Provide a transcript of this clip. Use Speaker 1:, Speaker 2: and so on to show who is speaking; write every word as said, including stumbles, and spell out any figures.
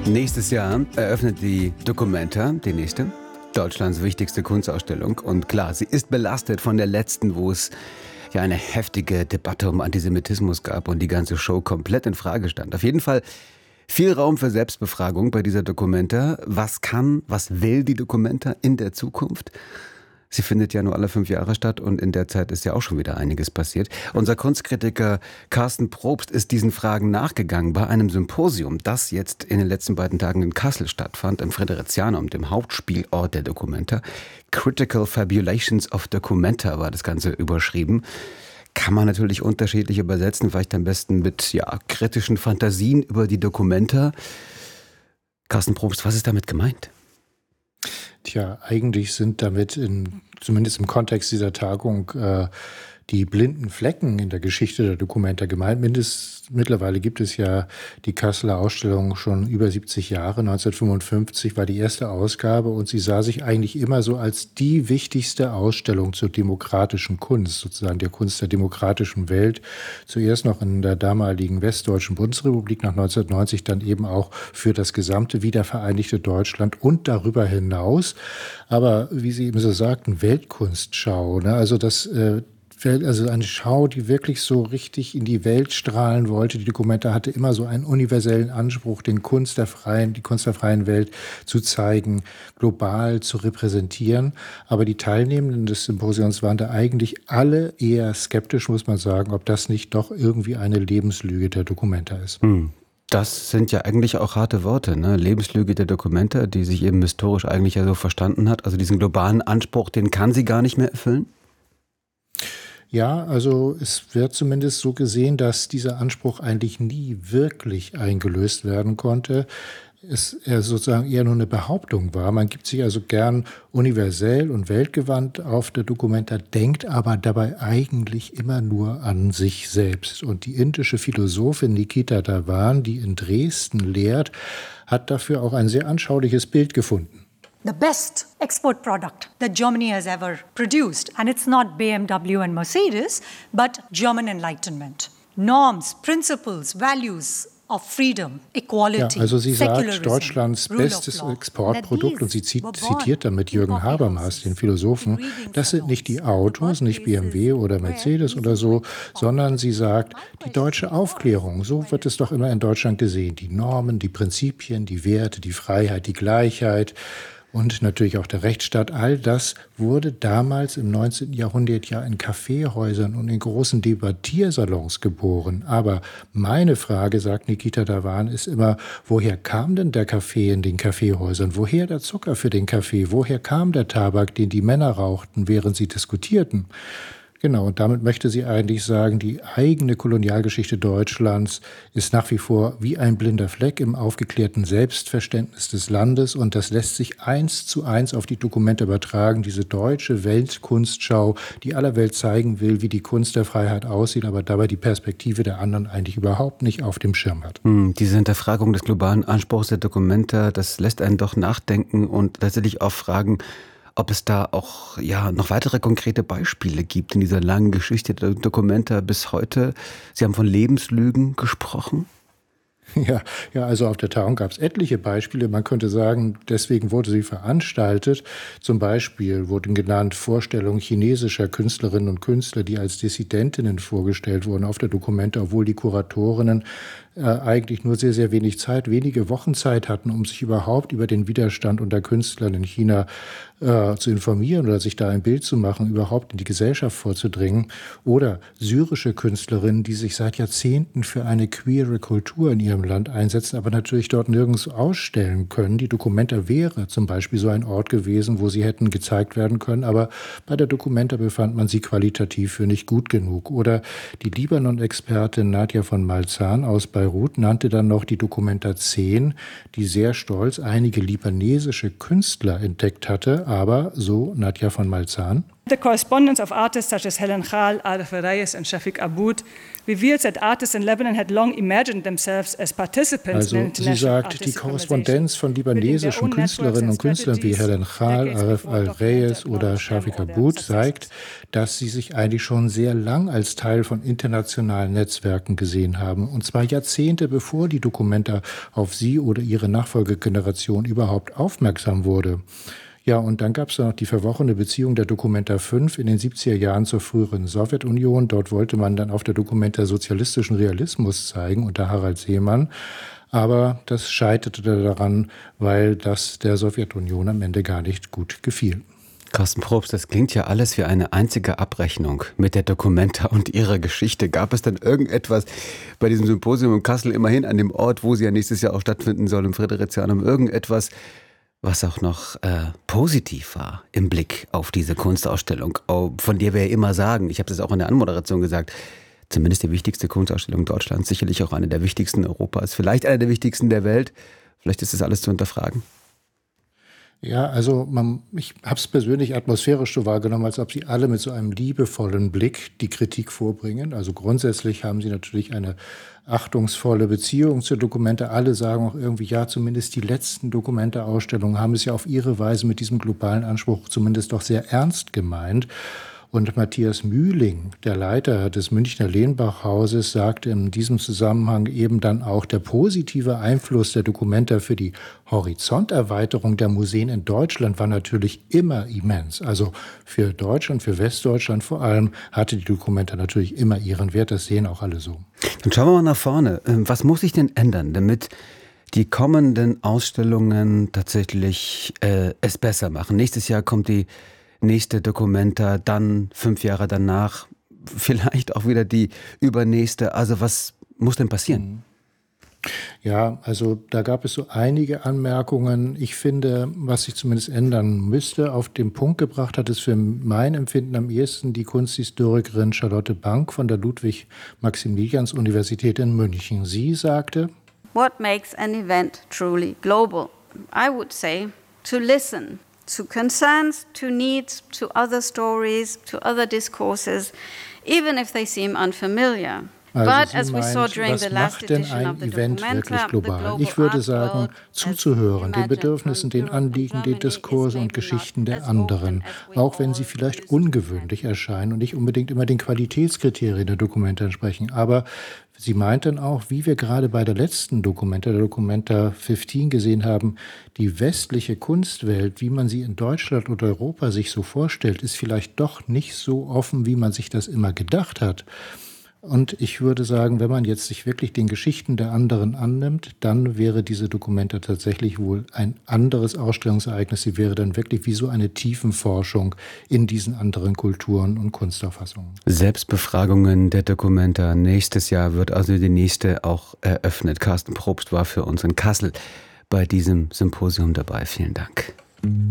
Speaker 1: Nächstes Jahr eröffnet die Documenta, die nächste, Deutschlands wichtigste Kunstausstellung. Und klar, sie ist belastet von der letzten, wo es ja eine heftige Debatte um Antisemitismus gab und die ganze Show komplett in Frage stand. Auf jeden Fall viel Raum für Selbstbefragung bei dieser Documenta. Was kann, was will die Documenta in der Zukunft? Sie findet ja nur alle fünf Jahre statt und in der Zeit ist ja auch schon wieder einiges passiert. Unser Kunstkritiker Carsten Probst ist diesen Fragen nachgegangen bei einem Symposium, das jetzt in den letzten beiden Tagen in Kassel stattfand, im Friderizianum, dem Hauptspielort der Documenta. Critical Fabulations of Documenta war das Ganze überschrieben. Kann man natürlich unterschiedlich übersetzen, vielleicht am besten mit ja, kritischen Fantasien über die Documenta. Carsten Probst, was ist damit gemeint?
Speaker 2: Tja, eigentlich sind damit in, zumindest im Kontext dieser Tagung äh, die blinden Flecken in der Geschichte der Documenta gemeint. Mindest, mittlerweile gibt es ja die Kasseler Ausstellung schon über siebzig Jahre. neunzehnhundertfünfundfünfzig war die erste Ausgabe und sie sah sich eigentlich immer so als die wichtigste Ausstellung zur demokratischen Kunst, sozusagen der Kunst der demokratischen Welt. Zuerst noch in der damaligen Westdeutschen Bundesrepublik, nach neunzehnhundertneunzig dann eben auch für das gesamte wiedervereinigte Deutschland und darüber hinaus. Aber wie Sie eben so sagten, Weltkunstschau, ne? Also das äh, Also eine Schau, die wirklich so richtig in die Welt strahlen wollte. Die Documenta hatte immer so einen universellen Anspruch, den Kunst der freien, die Kunst der freien Welt zu zeigen, global zu repräsentieren. Aber die Teilnehmenden des Symposions waren da eigentlich alle eher skeptisch, muss man sagen, ob das nicht doch irgendwie eine Lebenslüge der Documenta ist.
Speaker 1: Hm. Das sind ja eigentlich auch harte Worte, ne? Lebenslüge der Documenta, die sich eben historisch eigentlich ja so verstanden hat. Also diesen globalen Anspruch, den kann sie gar nicht mehr erfüllen?
Speaker 2: Ja, also es wird zumindest so gesehen, dass dieser Anspruch eigentlich nie wirklich eingelöst werden konnte. Es er sozusagen eher nur eine Behauptung war. Man gibt sich also gern universell und weltgewandt auf der Documenta, denkt aber dabei eigentlich immer nur an sich selbst. Und die indische Philosophin Nikita Dhawan, die in Dresden lehrt, hat dafür auch ein sehr anschauliches Bild gefunden.
Speaker 3: The best export product that Germany has ever produced. And it's not B M W and Mercedes, but German Enlightenment. Norms, principles, values of freedom, equality,
Speaker 2: ja, also sie
Speaker 3: secularism,
Speaker 2: sagt, Deutschlands bestes Exportprodukt, und sie zitiert damit Jürgen Habermas, den Philosophen, das sind nicht die Autos, nicht B M W oder Mercedes oder so, sondern sie sagt, die deutsche Aufklärung, so wird es doch immer in Deutschland gesehen, die Normen, die Prinzipien, die Werte, die Freiheit, die Gleichheit. Und natürlich auch der Rechtsstaat, all das wurde damals im neunzehnten Jahrhundert ja in Kaffeehäusern und in großen Debattiersalons geboren. Aber meine Frage, sagt Nikita Dhawan, ist immer, woher kam denn der Kaffee in den Kaffeehäusern? Woher der Zucker für den Kaffee? Woher kam der Tabak, den die Männer rauchten, während sie diskutierten? Genau, und damit möchte sie eigentlich sagen, die eigene Kolonialgeschichte Deutschlands ist nach wie vor wie ein blinder Fleck im aufgeklärten Selbstverständnis des Landes. Und das lässt sich eins zu eins auf die Documenta übertragen. Diese deutsche Weltkunstschau, die aller Welt zeigen will, wie die Kunst der Freiheit aussieht, aber dabei die Perspektive der anderen eigentlich überhaupt nicht auf dem Schirm hat.
Speaker 1: Hm, diese Hinterfragung des globalen Anspruchs der Documenta, das lässt einen doch nachdenken und letztendlich auch fragen, ob es da auch ja noch weitere konkrete Beispiele gibt in dieser langen Geschichte der Documenta bis heute. Sie haben von Lebenslügen gesprochen.
Speaker 2: Ja, ja, also auf der Tagung gab es etliche Beispiele. Man könnte sagen, deswegen wurde sie veranstaltet. Zum Beispiel wurden genannt Vorstellungen chinesischer Künstlerinnen und Künstler, die als Dissidentinnen vorgestellt wurden auf der Documenta, obwohl die Kuratorinnen äh, eigentlich nur sehr, sehr wenig Zeit, wenige Wochen Zeit hatten, um sich überhaupt über den Widerstand unter Künstlern in China äh, zu informieren oder sich da ein Bild zu machen, überhaupt in die Gesellschaft vorzudringen. Oder syrische Künstlerinnen, die sich seit Jahrzehnten für eine queere Kultur in ihrem Land einsetzen, aber natürlich dort nirgends ausstellen können. Die Documenta wäre zum Beispiel so ein Ort gewesen, wo sie hätten gezeigt werden können, aber bei der Documenta befand man sie qualitativ für nicht gut genug. Oder die Libanon-Expertin Nadja von Malzahn aus Beirut nannte dann noch die Documenta zehn, die sehr stolz einige libanesische Künstler entdeckt hatte, aber, so Nadja von Malzahn,
Speaker 4: The correspondence of artists such as Helen Khal, Arif Reyes and Shafiq Aboud reveals that artists in Lebanon had long imagined themselves as participants
Speaker 2: also,
Speaker 4: in international
Speaker 2: sie sagt,
Speaker 4: artistic
Speaker 2: die Korrespondenz von libanesischen Künstlerinnen und Künstlern wie Helen Khal, Arif al-Reyes oder Shafiq Aboud zeigt, dass sie sich eigentlich schon sehr lang als Teil von internationalen Netzwerken gesehen haben. Und zwar Jahrzehnte bevor die Documenta auf sie oder ihre Nachfolgegeneration überhaupt aufmerksam wurde. Ja, und dann gab es noch die verworrene Beziehung der Documenta fünf in den siebziger Jahren zur früheren Sowjetunion. Dort wollte man dann auf der Documenta sozialistischen Realismus zeigen unter Harald Seemann. Aber das scheiterte daran, weil das der Sowjetunion am Ende gar nicht gut gefiel.
Speaker 1: Carsten Probst, das klingt ja alles wie eine einzige Abrechnung mit der Documenta und ihrer Geschichte. Gab es denn irgendetwas bei diesem Symposium in Kassel, immerhin an dem Ort, wo sie ja nächstes Jahr auch stattfinden soll, im Fridericianum, irgendetwas, was auch noch äh, positiv war im Blick auf diese Kunstausstellung, von der wir ja immer sagen, ich habe das auch in der Anmoderation gesagt, zumindest die wichtigste Kunstausstellung Deutschlands, sicherlich auch eine der wichtigsten Europas, vielleicht eine der wichtigsten der Welt. Vielleicht ist das alles zu hinterfragen.
Speaker 2: Ja, also man, ich habe es persönlich atmosphärisch so wahrgenommen, als ob sie alle mit so einem liebevollen Blick die Kritik vorbringen. Also grundsätzlich haben sie natürlich eine achtungsvolle Beziehung zur Documenta. Alle sagen auch irgendwie, ja, zumindest die letzten Documenta-Ausstellungen haben es ja auf ihre Weise mit diesem globalen Anspruch zumindest doch sehr ernst gemeint. Und Matthias Mühling, der Leiter des Münchner Lehnbach-Hauses, sagte in diesem Zusammenhang eben dann auch, der positive Einfluss der Documenta für die Horizonterweiterung der Museen in Deutschland war natürlich immer immens. Also für Deutschland, für Westdeutschland vor allem, hatte die Documenta natürlich immer ihren Wert. Das sehen auch alle so.
Speaker 1: Dann schauen wir mal nach vorne. Was muss sich denn ändern, damit die kommenden Ausstellungen tatsächlich äh, es besser machen? Nächstes Jahr kommt die nächste Documenta, dann fünf Jahre danach, vielleicht auch wieder die übernächste. Also was muss denn passieren?
Speaker 2: Ja, also da gab es so einige Anmerkungen. Ich finde, was sich zumindest ändern müsste, auf den Punkt gebracht hat es für mein Empfinden am ehesten die Kunsthistorikerin Charlotte Bank von der Ludwig-Maximilians-Universität in München. Sie sagte:
Speaker 5: What makes an event truly global? I would say to listen to concerns, to needs, to other stories, to other discourses, even if they seem unfamiliar.
Speaker 2: Also But as we saw during the last edition of the Documenta, global? Ich würde sagen, zuzuhören, den Bedürfnissen, den Anliegen, den Diskursen und Geschichten der anderen, auch wenn sie vielleicht ungewöhnlich erscheinen und nicht unbedingt immer den Qualitätskriterien der Documenta entsprechen. Aber sie meinten auch, wie wir gerade bei der letzten Documenta, der Documenta fünfzehn gesehen haben, die westliche Kunstwelt, wie man sie in Deutschland oder Europa sich so vorstellt, ist vielleicht doch nicht so offen, wie man sich das immer gedacht hat. Und ich würde sagen, wenn man jetzt sich wirklich den Geschichten der anderen annimmt, dann wäre diese Documenta tatsächlich wohl ein anderes Ausstellungsereignis. Sie wäre dann wirklich wie so eine Tiefenforschung in diesen anderen Kulturen und Kunstauffassungen.
Speaker 1: Selbstbefragungen der Documenta. Nächstes Jahr wird also die nächste auch eröffnet. Carsten Probst war für uns in Kassel bei diesem Symposium dabei. Vielen Dank.